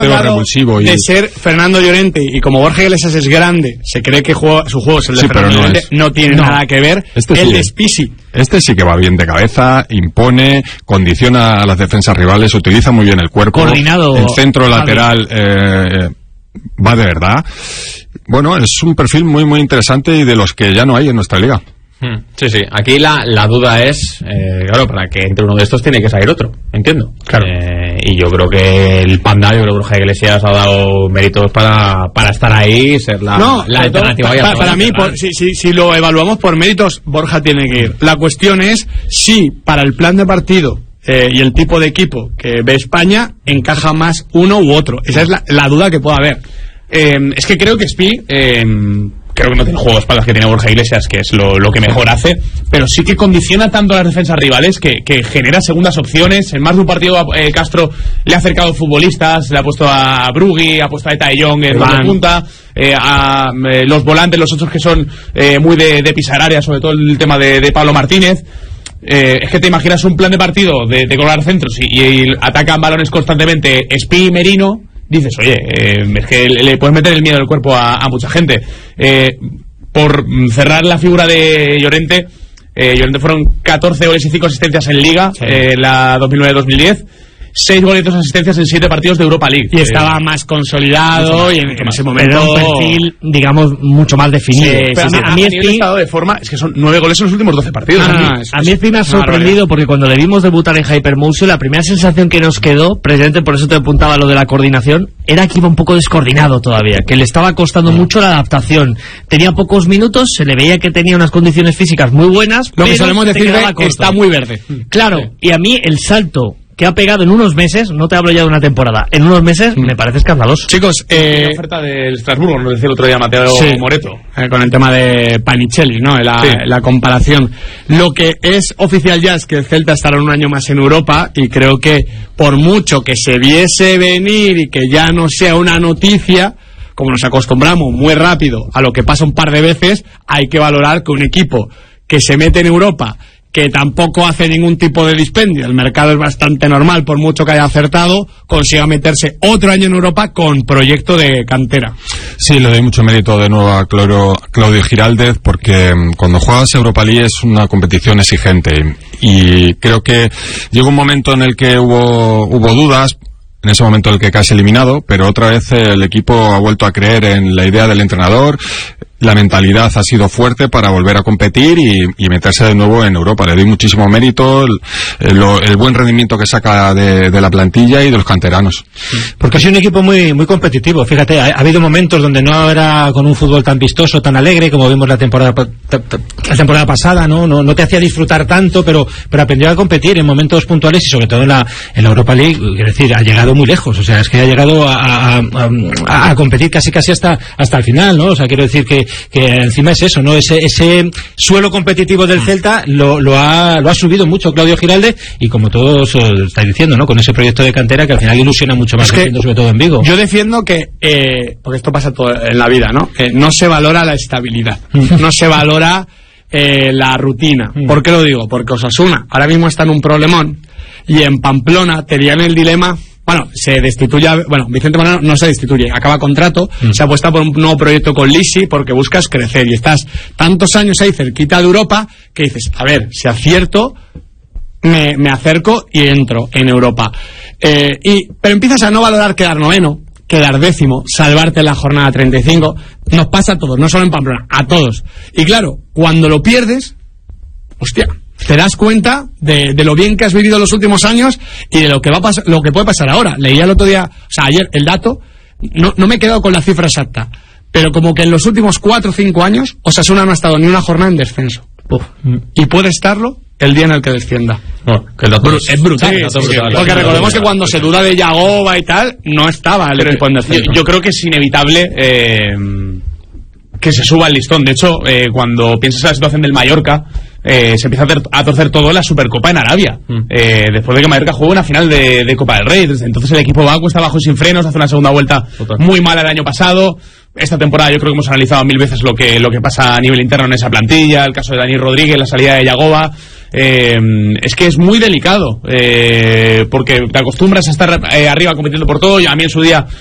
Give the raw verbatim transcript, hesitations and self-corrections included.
revulsivo y... de ser Fernando Llorente, y como Borja Iglesias es grande, se cree que juega, su juego es el de sí, Fernando no Llorente, es. no tiene no. nada que ver. Este el sí. de Spisi. Este sí que va bien de cabeza, impone, condiciona a las defensas rivales, utiliza muy bien el cuerpo. Coordinado. El centro lateral eh, va de verdad. Bueno, es un perfil muy muy interesante y de los que ya no hay en nuestra liga. Sí, sí. Aquí la, la duda es, eh, claro, para que entre uno de estos tiene que salir otro, entiendo. Claro. Eh, y yo creo que el Panda, yo creo que Borja Iglesias ha dado méritos para, para estar ahí y ser la, No, la alternativa. para, para, para mí, por, por, si, si, si lo evaluamos por méritos, Borja tiene que ir. La cuestión es si para el plan de partido eh, y el tipo de equipo que ve España encaja más uno u otro. Esa es la, la duda que pueda haber. Eh, es que creo que Spi, eh, creo que no tiene juego de espaldas que tiene Borja Iglesias, que es lo, lo que mejor hace, pero sí que condiciona tanto a las defensas rivales que, que genera segundas opciones. En más de un partido eh, Castro le ha acercado futbolistas, le ha puesto a Brugui, ha puesto a Eta de Jong en la punta, eh, a eh, los volantes, los otros que son eh, muy de, de pisar área, sobre todo el tema de, de Pablo Martínez. Eh, es que te imaginas un plan de partido de, de colar centros y, y atacan balones constantemente Spi y Merino. Dices, oye, eh, es que le, le puedes meter el miedo del cuerpo a, a mucha gente. Eh, por cerrar la figura de Llorente, eh, Llorente fueron catorce goles y cinco asistencias en Liga, sí. eh, la dos mil nueve dos mil diez. seis goles y dos asistencias en siete partidos de Europa League. Y eh, estaba más consolidado más, y en, en ese momento era un perfil, digamos, mucho más definido. Sí, pero sí, a, sí. a mí a Spi, estado de forma, es que son nueve goles en los últimos doce partidos. Ah, a mí, a mí Spi me ha sorprendido porque cuando le vimos debutar en Hypermotion, la primera sensación que nos quedó, precisamente por eso te apuntaba lo de la coordinación, era que iba un poco descoordinado todavía, que le estaba costando mucho la adaptación. Tenía pocos minutos, se le veía que tenía unas condiciones físicas muy buenas, lo que solemos decir que está muy verde. Claro, sí. Y a mí el salto que ha pegado en unos meses, no te hablo ya de una temporada, en unos meses mm. me parece escandaloso. Chicos, eh, la oferta del Estrasburgo, nos decía el otro día Mateo sí, Moreto, eh, con el tema de Panicelli, ¿no? La, sí. la comparación. Lo que es oficial ya es que el Celta estará un año más en Europa y creo que por mucho que se viese venir y que ya no sea una noticia, como nos acostumbramos muy rápido a lo que pasa un par de veces, hay que valorar que un equipo que se mete en Europa, que tampoco hace ningún tipo de dispendio, el mercado es bastante normal, por mucho que haya acertado, consiga meterse otro año en Europa con proyecto de cantera. Sí, le doy mucho mérito de nuevo a Claudio, Claudio Giraldez, porque cuando juegas Europa League es una competición exigente, y creo que llegó un momento en el que hubo, hubo dudas, en ese momento en el que casi eliminado, pero otra vez el equipo ha vuelto a creer en la idea del entrenador. La mentalidad ha sido fuerte para volver a competir y, y meterse de nuevo en Europa. Le doy muchísimo mérito el, el, el buen rendimiento que saca de, de la plantilla y de los canteranos. Porque ha sido un equipo muy muy competitivo. Fíjate, ha, ha habido momentos donde no era con un fútbol tan vistoso, tan alegre como vimos la temporada la temporada pasada, ¿no? No, no te hacía disfrutar tanto, pero pero aprendió a competir en momentos puntuales y sobre todo en la en la Europa League. Quiero decir, ha llegado muy lejos. O sea, es que ha llegado a, a, a, a competir casi casi hasta hasta el final, ¿no? O sea, quiero decir que que encima es eso, ¿no? Ese ese suelo competitivo del Celta lo, lo ha lo ha subido mucho Claudio Giraldez y como todos estáis diciendo, ¿no? Con ese proyecto de cantera que al final ilusiona mucho más, es que sobre todo en Vigo. Yo defiendo que, eh, porque esto pasa todo en la vida, ¿no? Eh, no se valora la estabilidad, no se valora eh, la rutina. ¿Por qué lo digo? Porque Osasuna ahora mismo está en un problemón y en Pamplona tenían el dilema. Bueno, se destituye, bueno, Vicente Moreno no se destituye, acaba contrato, mm. se apuesta por un nuevo proyecto con Lisi porque buscas crecer y estás tantos años ahí cerquita de Europa que dices, a ver, si acierto, me, me acerco y entro en Europa. Eh, y, pero empiezas a no valorar quedar noveno, quedar décimo, salvarte en la jornada treinta y cinco, nos pasa a todos, no solo en Pamplona, a todos. Y claro, cuando lo pierdes, hostia, te das cuenta de, de lo bien que has vivido los últimos años y de lo que va a pasar, lo que puede pasar ahora. Leía el otro día, o sea, ayer el dato, no, no me he quedado con la cifra exacta, pero como que en los últimos cuatro o cinco años Osasuna no ha estado ni una jornada en descenso. Uf. Y puede estarlo el día en el que descienda. No, que el dato Bru- es brutal. Sí, sí, sí, brutal. Porque recordemos que cuando se duda de Yagoba y tal, no estaba el Pero equipo en descenso. Yo, yo creo que es inevitable eh, que se suba el listón. De hecho, eh, cuando piensas en la situación del Mallorca, eh, se empieza a, ter- a torcer todo en la Supercopa en Arabia. Mm. Eh, después de que Mallorca jugó una final de, de Copa del Rey. Entonces el equipo va cuesta abajo y sin frenos, hace una segunda vuelta Total. muy mala el año pasado. esta temporada yo creo que hemos analizado mil veces lo que, lo que pasa a nivel interno en esa plantilla, el caso de Dani Rodríguez, la salida de Yagoba. Eh, es que es muy delicado, eh, porque te acostumbras a estar eh, arriba compitiendo por todo. Y a mí en su día